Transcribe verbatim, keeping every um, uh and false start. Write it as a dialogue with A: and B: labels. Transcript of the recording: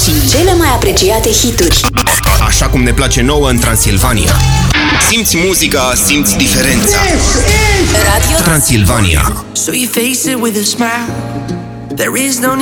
A: și cele mai apreciate hituri.
B: Așa cum ne place nouă în Transilvania. Simți muzica, simți diferența.
A: Radio
B: Transilvania.
C: So you face it with a smile. There is no